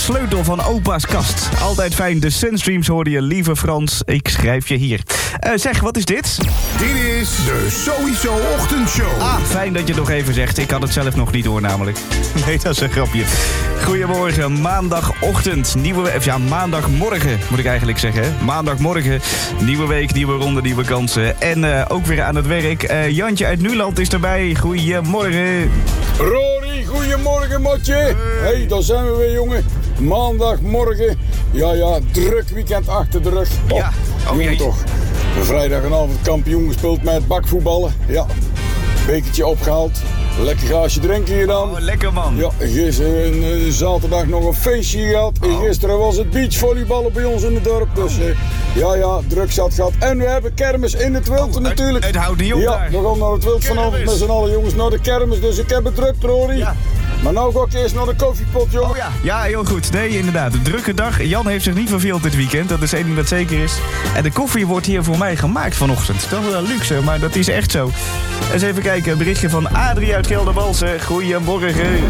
sleutel van opa's kast. Altijd fijn, de Sunstreams hoorde je, lieve Frans. Ik schrijf je hier. Zeg, wat is dit? Dit is de Sowieso Ochtendshow. Ah, fijn dat je het nog even zegt. Ik had het zelf nog niet door namelijk. Nee, dat is een grapje. Goedemorgen, maandagochtend. Maandagmorgen moet ik eigenlijk zeggen. Maandagmorgen, nieuwe week, nieuwe ronde, nieuwe kansen. En ook weer aan het werk. Jantje uit Nuland is erbij. Goedemorgen. Rory, goedemorgen, matje. Hey, daar zijn we weer, jongen. Maandagmorgen. Ja, druk weekend achter de rug. Ja, jongen, toch. Vrijdagavond kampioen gespeeld met bakvoetballen. Ja, bekertje opgehaald. Lekker glaasje drinken gedaan. Oh, lekker man. Ja, gisteren zaterdag nog een feestje gehad. Gisteren was het beachvolleyballen bij ons in het dorp. Dus ja, druk zat gehad. En we hebben kermis in het wild natuurlijk. Het houdt niet op daar. Ja, we gaan naar het wild vanavond met z'n allen jongens naar de kermis. Dus ik heb het druk, Rory. Ja. Maar nou ga ik eerst naar de koffiepot, jongen. Oh ja. Ja, heel goed. Nee, inderdaad. Een drukke dag. Jan heeft zich niet verveeld dit weekend. Dat is één ding dat zeker is. En de koffie wordt hier voor mij gemaakt vanochtend. Dat is wel luxe, maar dat is echt zo. Eens even kijken. Een berichtje van Adrie uit Geldermalsen. Goedemorgen.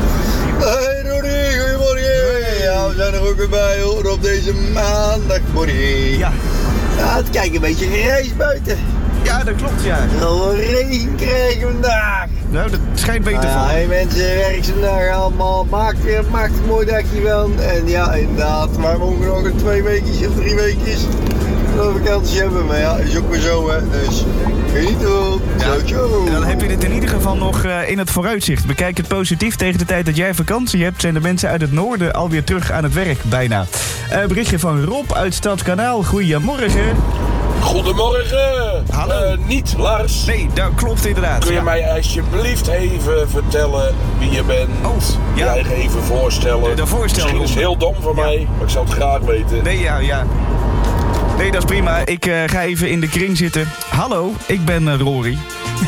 Hey Rory, goedemorgen. Ja, we zijn er ook weer bij hoor, op deze maandagmorgen. Ja. Ja, het kijkt een beetje gereisd buiten. Ja, dat klopt, ja. We gaan regen krijgen vandaag. Nou, dat schijnt beter te vallen. Hey mensen, werk vandaag allemaal. Maakt een mooi dagje van. En ja, inderdaad, wij mogen nog 2 weekjes of 3 weekjes een vakantie hebben. Maar ja, is ook weer zo, hè. Dus geniet erop. Ciao. Dan heb je dit in ieder geval nog in het vooruitzicht. Bekijk het positief. Tegen de tijd dat jij vakantie hebt, zijn de mensen uit het noorden alweer terug aan het werk, bijna. Berichtje van Rob uit Stadskanaal. Goedemorgen. Goedemorgen. Hallo. Niet Lars. Nee, dat klopt inderdaad. Kun je mij alsjeblieft even vertellen wie je bent? Je eigen even voorstellen. De voorstel. Misschien is het heel dom van mij, maar ik zou het graag weten. Nee, ja. Nee, dat is prima. Ik ga even in de kring zitten. Hallo, ik ben Rory.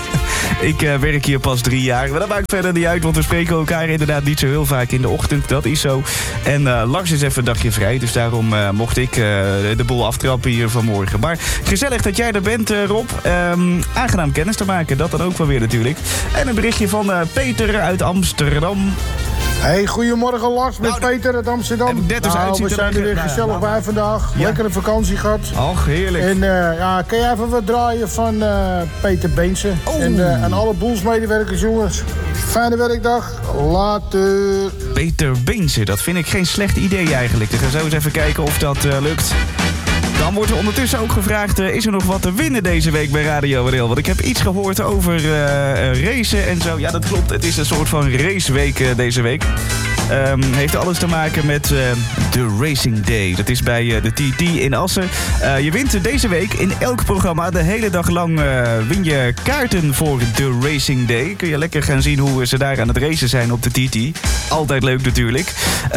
Ik werk hier pas 3 jaar. Maar dat maakt verder niet uit, want we spreken elkaar inderdaad niet zo heel vaak in de ochtend. Dat is zo. En Lars is even een dagje vrij, dus daarom mocht ik de boel aftrappen hier vanmorgen. Maar gezellig dat jij er bent, Rob. Aangenaam kennis te maken, dat dan ook wel weer natuurlijk. En een berichtje van Peter uit Amsterdam. Hey, goedemorgen Lars, met Peter uit Amsterdam. We zijn er weer gezellig bij vandaag. Ja. Lekkere vakantie gehad. Och, heerlijk. En kan jij even wat draaien van Peter Beense? Oh. En alle boelsmedewerkers, jongens. Fijne werkdag. Later. Peter Beense, dat vind ik geen slecht idee eigenlijk. We gaan zo eens even kijken of dat lukt. Dan wordt er ondertussen ook gevraagd, is er nog wat te winnen deze week bij Radio WRL? Want ik heb iets gehoord over racen en zo. Ja, dat klopt. Het is een soort van raceweek deze week. Heeft alles te maken met de Racing Day. Dat is bij de TT in Assen. Je wint deze week in elk programma de hele dag lang win je kaarten voor de Racing Day. Kun je lekker gaan zien hoe ze daar aan het racen zijn op de TT. Altijd leuk natuurlijk.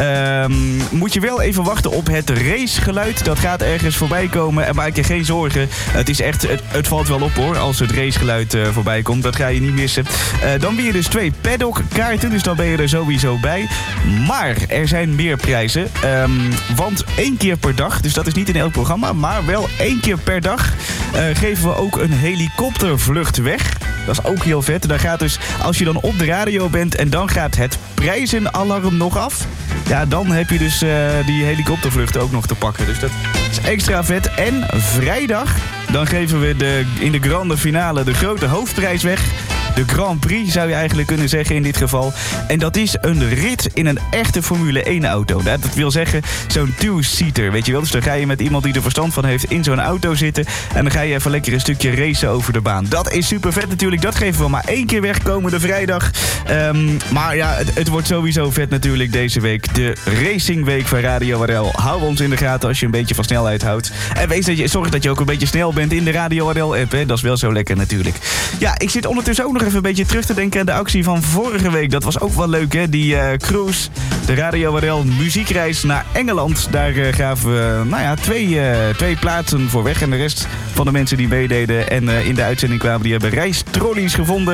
Moet je wel even wachten op het racegeluid. Dat gaat ergens voorbij komen en maak je geen zorgen. Het is echt, het valt wel op hoor, als het racegeluid voorbij komt. Dat ga je niet missen. Dan win je dus 2 paddockkaarten, dus dan ben je er sowieso bij. Maar er zijn meer prijzen. Want 1 keer per dag, dus dat is niet in elk programma, maar wel 1 keer per dag geven we ook een helikoptervlucht weg. Dat is ook heel vet. Dan gaat dus, als je dan op de radio bent en dan gaat het prijzenalarm nog af. Ja, dan heb je dus die helikoptervlucht ook nog te pakken. Dus dat is extra vet. En vrijdag, dan geven we in de grande finale de grote hoofdprijs weg. De Grand Prix zou je eigenlijk kunnen zeggen in dit geval. En dat is een rit in een echte Formule 1 auto. Dat wil zeggen zo'n two-seater, weet je wel. Dus dan ga je met iemand die er verstand van heeft in zo'n auto zitten. En dan ga je even lekker een stukje racen over de baan. Dat is super vet natuurlijk. Dat geven we maar 1 keer weg komende vrijdag. Maar ja, het wordt sowieso vet natuurlijk deze week. De racingweek van Radio WRL. Hou ons in de gaten als je een beetje van snelheid houdt. En zorg dat je ook een beetje snel bent in de Radio WRL app. Hè. Dat is wel zo lekker natuurlijk. Ja, ik zit ondertussen ook nog even een beetje terug te denken aan de actie van vorige week. Dat was ook wel leuk, hè? Die cruise, de Radio WRL muziekreis naar Engeland. Daar gaven we, 2 plaatsen voor weg. En de rest van de mensen die meededen en in de uitzending kwamen, die hebben reistrollies gewonnen.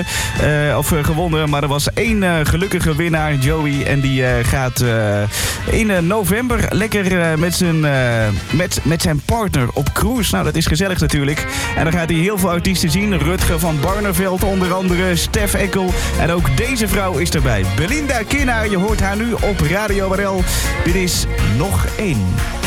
Maar er was 1 gelukkige winnaar, Joey. En die gaat in november lekker met zijn partner op cruise. Nou, dat is gezellig natuurlijk. En dan gaat hij heel veel artiesten zien. Rutger van Barneveld onder andere. andere Stef Ekkel. En ook deze vrouw is erbij. Belinda Kinnaar, je hoort haar nu op Radio WRL. Dit is Nog 1.